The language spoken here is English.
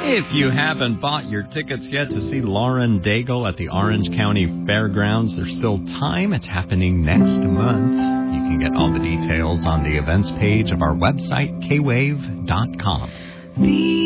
If you haven't bought your tickets yet to see Lauren Daigle at the Orange County Fairgrounds, there's still time. It's happening next month. You can get all the details on the events page of our website, kwave.com.